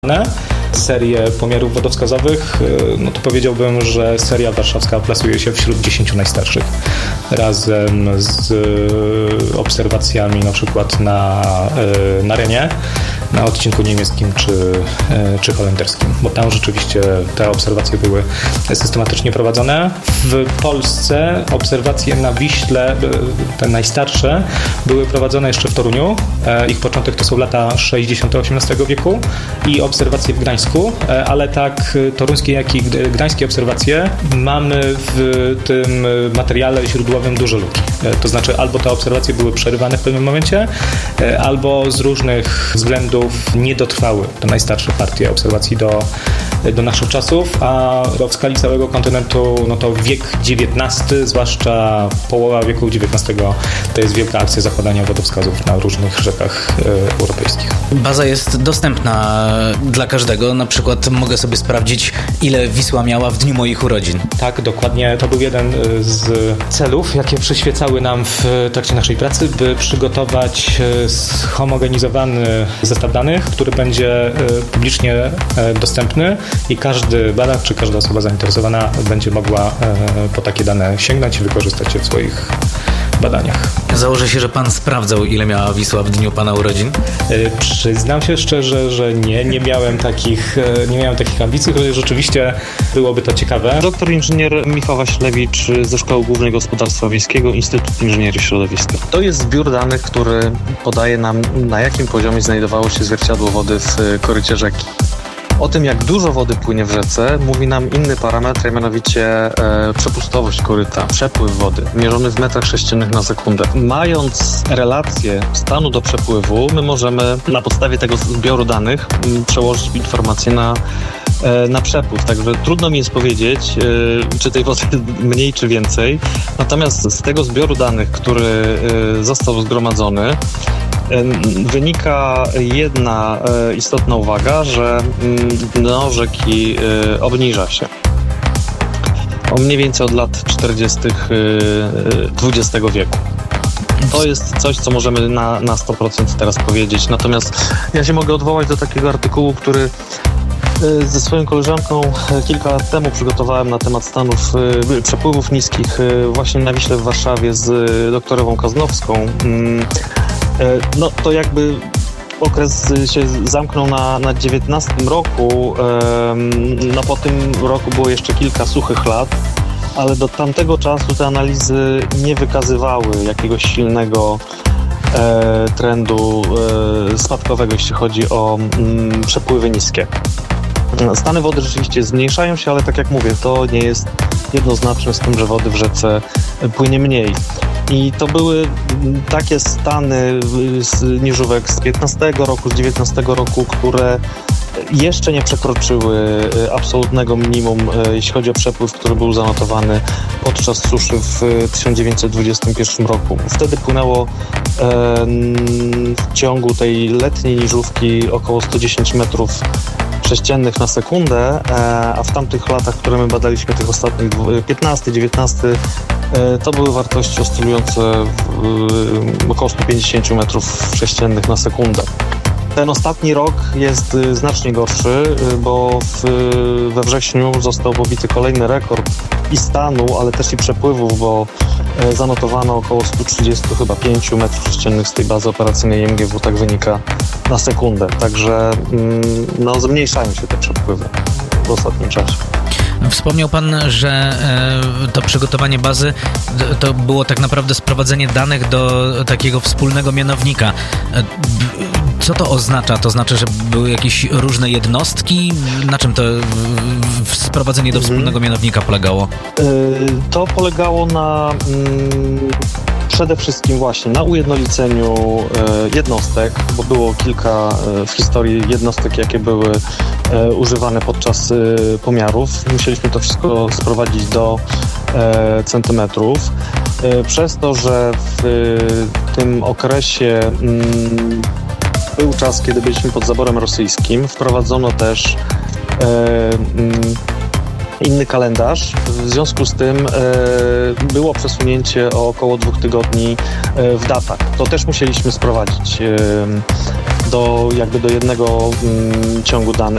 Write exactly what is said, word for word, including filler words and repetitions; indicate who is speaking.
Speaker 1: serię pomiarów wodowskazowych, no to powiedziałbym, że seria warszawska plasuje się wśród dziesięciu najstarszych. Razem z obserwacjami na przykład na, na Renie, na odcinku niemieckim czy, czy holenderskim, bo tam rzeczywiście te obserwacje były systematycznie prowadzone. W Polsce obserwacje na Wiśle, te najstarsze, były prowadzone jeszcze w Toruniu. Ich początek to są lata sześćdziesiąte osiemnastego wieku i obserwacje w Gdańsku, ale tak toruńskie, jak i gdańskie obserwacje mamy w tym materiale źródłowym duże luki. To znaczy albo te obserwacje były przerywane w pewnym momencie, albo z różnych względów nie dotrwały te najstarsze partie obserwacji do, do naszych czasów, a w skali całego kontynentu no to wiek dziewiętnasty, zwłaszcza połowa wieku dziewiętnastego, to jest wielka akcja zakładania wodowskazów na różnych rzekach e, europejskich.
Speaker 2: Baza jest dostępna dla każdego, na przykład mogę sobie sprawdzić, ile Wisła miała w dniu moich urodzin.
Speaker 1: Tak, dokładnie, to był jeden z celów, jakie przyświecały nam w trakcie naszej pracy, by przygotować zhomogenizowany zestaw danych, który będzie publicznie dostępny i każdy badacz czy każda osoba zainteresowana będzie mogła po takie dane sięgnąć i wykorzystać je w swoich badaniach.
Speaker 2: Założę się, że pan sprawdzał, ile miała Wisła w dniu pana urodzin?
Speaker 1: Yy, przyznam się szczerze, że nie, nie miałem takich, nie miałem takich ambicji, chociaż rzeczywiście byłoby to ciekawe.
Speaker 3: Doktor inżynier Michał Wasilewicz ze Szkoły Głównej Gospodarstwa Wiejskiego, Instytut Inżynierii Środowiska. To jest zbiór danych, który podaje nam, na jakim poziomie znajdowało się zwierciadło wody w korycie rzeki. O tym, jak dużo wody płynie w rzece, mówi nam inny parametr, mianowicie e, przepustowość koryta, przepływ wody, mierzony w metrach sześciennych na sekundę. Mając relację stanu do przepływu, my możemy na podstawie tego zbioru danych m, przełożyć informacje na, e, na przepływ. Także trudno mi jest powiedzieć, e, czy tej wody mniej, czy więcej. Natomiast z tego zbioru danych, który e, został zgromadzony, wynika jedna e, istotna uwaga, że dno rzeki e, obniża się. O mniej więcej od lat czterdziestych dwudziestego wieku. To jest coś, co możemy na, na sto procent teraz powiedzieć. Natomiast ja się mogę odwołać do takiego artykułu, który ze swoją koleżanką kilka lat temu przygotowałem na temat stanów przepływów niskich właśnie na Wiśle w Warszawie z doktorową Kaznowską. No to jakby okres się zamknął na, na dziewiętnastym roku, no po tym roku było jeszcze kilka suchych lat, ale do tamtego czasu te analizy nie wykazywały jakiegoś silnego e, trendu e, spadkowego, jeśli chodzi o mm, przepływy niskie. Stany wody rzeczywiście zmniejszają się, ale tak jak mówię, to nie jest jednoznaczne z tym, że wody w rzece płynie mniej. I to były takie stany z niżówek z piętnastego roku, z dziewiętnastego roku, które jeszcze nie przekroczyły absolutnego minimum, jeśli chodzi o przepływ, który był zanotowany podczas suszy w tysiąc dziewięćset dwudziestym pierwszym roku. Wtedy płynęło w ciągu tej letniej niżówki około sto dziesięć metrów sześciennych na sekundę, a w tamtych latach, które my badaliśmy, tych ostatnich piętnasty, dziewiętnasty, to były wartości oscylujące około sto pięćdziesiąt metrów sześciennych na sekundę. Ten ostatni rok jest znacznie gorszy, bo w, we wrześniu został pobity kolejny rekord i stanu, ale też i przepływów, bo zanotowano około sto trzydzieści chyba pięć metrów sześciennych z tej bazy operacyjnej M G W, tak wynika, na sekundę. Także no, zmniejszają się te przepływy w ostatnim czasie.
Speaker 2: Wspomniał pan, że e, to przygotowanie bazy to było tak naprawdę sprowadzenie danych do takiego wspólnego mianownika. E, co to oznacza? To znaczy, że były jakieś różne jednostki? Na czym to w, sprowadzenie do mhm. wspólnego mianownika polegało?
Speaker 3: E, to polegało na mm, przede wszystkim właśnie na ujednoliceniu e, jednostek, bo było kilka e, w historii jednostek, jakie były e, używane podczas e, pomiarów. Musieliśmy to wszystko sprowadzić do e, centymetrów. E, przez to, że w e, tym okresie mm, był czas, kiedy byliśmy pod zaborem rosyjskim, wprowadzono też e, mm, inny kalendarz. W związku z tym e, było przesunięcie o około dwóch tygodni e, w datach. To też musieliśmy sprowadzić e, do, jakby do jednego m, ciągu danych.